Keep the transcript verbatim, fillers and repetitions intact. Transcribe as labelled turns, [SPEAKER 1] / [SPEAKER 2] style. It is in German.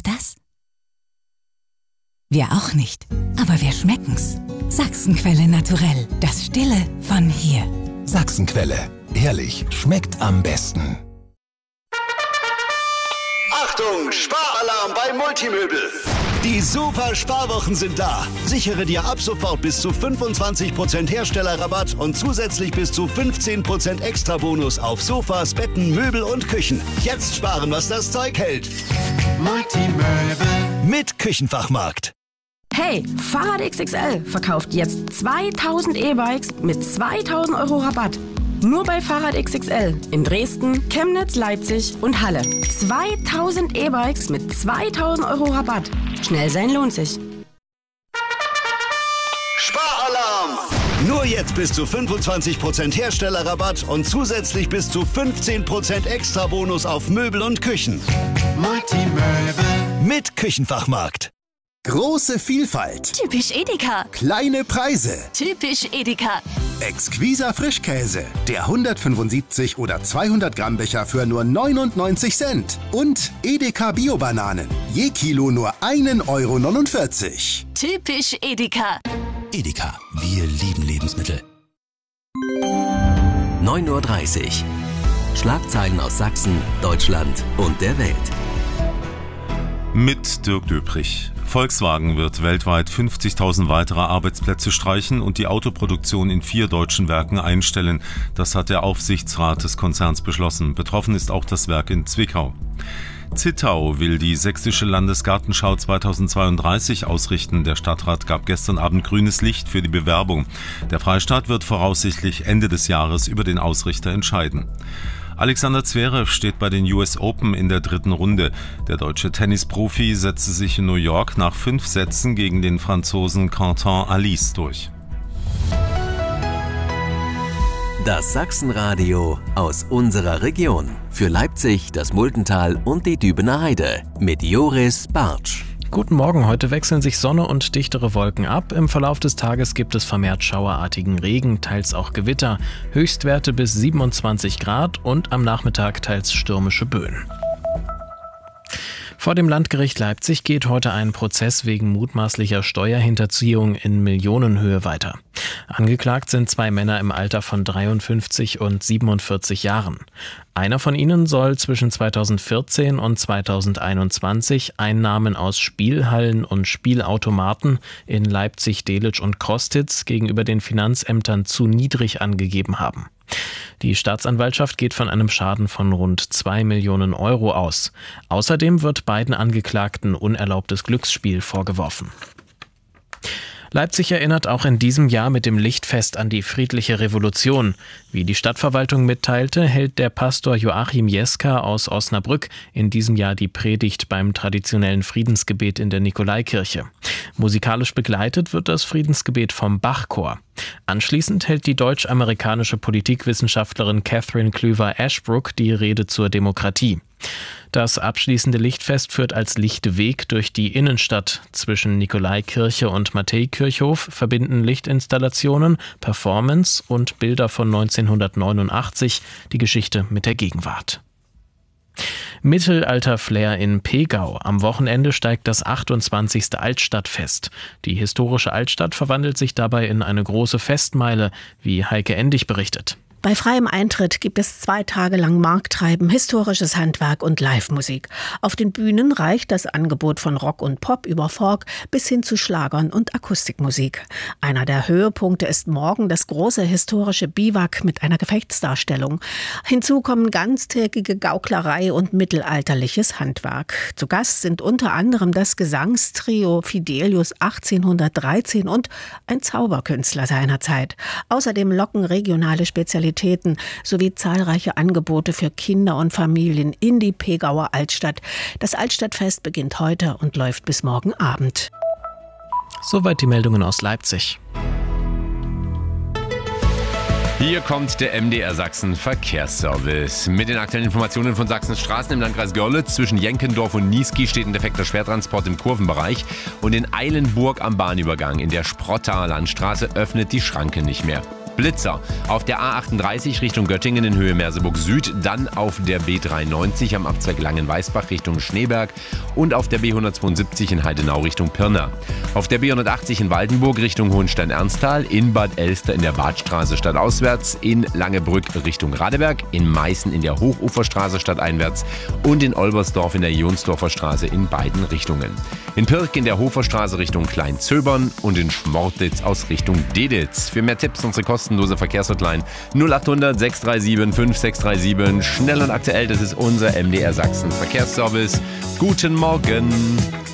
[SPEAKER 1] das? Wir auch nicht, aber wir schmecken's. Sachsenquelle naturell, das Stille von hier.
[SPEAKER 2] Sachsenquelle, ehrlich, schmeckt am besten.
[SPEAKER 3] Achtung, Sparalarm bei Multimöbel.
[SPEAKER 4] Die super Sparwochen sind da. Sichere dir ab sofort bis zu fünfundzwanzig Prozent Herstellerrabatt und zusätzlich bis zu fünfzehn Prozent Extrabonus auf Sofas, Betten, Möbel und Küchen. Jetzt sparen, was das Zeug hält.
[SPEAKER 3] Multimöbel.
[SPEAKER 4] Mit Küchenfachmarkt.
[SPEAKER 5] Hey, Fahrrad X X L verkauft jetzt zweitausend E-Bikes mit zweitausend Euro Rabatt. Nur bei Fahrrad X X L in Dresden, Chemnitz, Leipzig und Halle. zweitausend E-Bikes mit zweitausend Euro Rabatt. Schnell sein lohnt sich.
[SPEAKER 4] Sparalarm! Nur jetzt bis zu fünfundzwanzig Prozent Herstellerrabatt und zusätzlich bis zu fünfzehn Prozent Extrabonus auf Möbel und Küchen.
[SPEAKER 3] Multimöbel.
[SPEAKER 4] Mit Küchenfachmarkt.
[SPEAKER 6] Große Vielfalt.
[SPEAKER 7] Typisch Edeka.
[SPEAKER 6] Kleine Preise.
[SPEAKER 7] Typisch Edeka.
[SPEAKER 6] Exquiser Frischkäse. Der hundertfünfundsiebzig oder zweihundert Gramm Becher für nur neunundneunzig Cent. Und Edeka Bio-Bananen. Je Kilo nur ein Euro neunundvierzig.
[SPEAKER 7] Typisch Edeka.
[SPEAKER 2] Edeka, wir lieben Lebensmittel.
[SPEAKER 8] neun Uhr dreißig. Schlagzeilen aus Sachsen, Deutschland und der Welt.
[SPEAKER 9] Mit Dirk Döprich. Volkswagen wird weltweit fünfzigtausend weitere Arbeitsplätze streichen und die Autoproduktion in vier deutschen Werken einstellen. Das hat der Aufsichtsrat des Konzerns beschlossen. Betroffen ist auch das Werk in Zwickau. Zittau will die Sächsische Landesgartenschau zweitausendzweiunddreißig ausrichten. Der Stadtrat gab gestern Abend grünes Licht für die Bewerbung. Der Freistaat wird voraussichtlich Ende des Jahres über den Ausrichter entscheiden. Alexander Zverev steht bei den U S Open in der dritten Runde. Der deutsche Tennisprofi setzte sich in New York nach fünf Sätzen gegen den Franzosen Quentin Alice durch.
[SPEAKER 8] Das Sachsenradio aus unserer Region. Für Leipzig, das Multental und die Dübener Heide. Mit Joris Bartsch.
[SPEAKER 10] Guten Morgen, heute wechseln sich Sonne und dichtere Wolken ab. Im Verlauf des Tages gibt es vermehrt schauerartigen Regen, teils auch Gewitter. Höchstwerte bis siebenundzwanzig Grad und am Nachmittag teils stürmische Böen. Vor dem Landgericht Leipzig geht heute ein Prozess wegen mutmaßlicher Steuerhinterziehung in Millionenhöhe weiter. Angeklagt sind zwei Männer im Alter von dreiundfünfzig und siebenundvierzig Jahren. Einer von ihnen soll zwischen zweitausendvierzehn und zweitausendeinundzwanzig Einnahmen aus Spielhallen und Spielautomaten in Leipzig, Delitzsch und Kostitz gegenüber den Finanzämtern zu niedrig angegeben haben. Die Staatsanwaltschaft geht von einem Schaden von rund zwei Millionen Euro aus. Außerdem wird beiden Angeklagten unerlaubtes Glücksspiel vorgeworfen. Leipzig erinnert auch in diesem Jahr mit dem Lichtfest an die friedliche Revolution. Wie die Stadtverwaltung mitteilte, hält der Pastor Joachim Jeska aus Osnabrück in diesem Jahr die Predigt beim traditionellen Friedensgebet in der Nikolaikirche. Musikalisch begleitet wird das Friedensgebet vom Bachchor. Anschließend hält die deutsch-amerikanische Politikwissenschaftlerin Catherine Klüver-Ashbrook die Rede zur Demokratie. Das abschließende Lichtfest führt als Lichtweg durch die Innenstadt. Zwischen Nikolaikirche und Matthäikirchhof verbinden Lichtinstallationen, Performance und Bilder von neunzehnhundertneunundachtzig die Geschichte mit der Gegenwart. Mittelalter-Flair in Pegau. Am Wochenende steigt das achtundzwanzigste Altstadtfest. Die historische Altstadt verwandelt sich dabei in eine große Festmeile, wie Heike Endig berichtet.
[SPEAKER 11] Bei freiem Eintritt gibt es zwei Tage lang Markttreiben, historisches Handwerk und Live-Musik. Auf den Bühnen reicht das Angebot von Rock und Pop über Folk bis hin zu Schlagern und Akustikmusik. Einer der Höhepunkte ist morgen das große historische Biwak mit einer Gefechtsdarstellung. Hinzu kommen ganztägige Gauklerei und mittelalterliches Handwerk. Zu Gast sind unter anderem das Gesangstrio Fidelius achtzehnhundertdreizehn und ein Zauberkünstler seiner Zeit. Außerdem locken regionale Spezialitäten sowie zahlreiche Angebote für Kinder und Familien in die Pegauer Altstadt. Das Altstadtfest beginnt heute und läuft bis morgen Abend.
[SPEAKER 10] Soweit die Meldungen aus Leipzig.
[SPEAKER 12] Hier kommt der M D R Sachsen Verkehrsservice. Mit den aktuellen Informationen von Sachsens Straßen im Landkreis Görlitz zwischen Jenkendorf und Niesky steht ein defekter Schwertransport im Kurvenbereich. Und in Eilenburg am Bahnübergang in der Sprottaer Landstraße öffnet die Schranke nicht mehr. Blitzer. Auf der A achtunddreißig Richtung Göttingen in Höhe Merseburg Süd, dann auf der B dreiundneunzig am Abzweig Langenweißbach Richtung Schneeberg und auf der B hundertzweiundsiebzig in Heidenau Richtung Pirna. Auf der B hundertachtzig in Waldenburg Richtung Hohenstein-Ernsthal, in Bad Elster in der Badstraße stadtauswärts, in Langebrück Richtung Radeberg, in Meißen in der Hochuferstraße stadteinwärts und in Olbersdorf in der Jonsdorfer Straße in beiden Richtungen. In Pirk in der Hoferstraße Richtung Kleinzöbern und in Schmortitz aus Richtung Deditz. Für mehr Tipps unsere kostenlose Verkehrshotline null acht hundert sechs drei sieben fünf sechs drei sieben. Schnell und aktuell, das ist unser M D R Sachsen Verkehrsservice. Guten Morgen.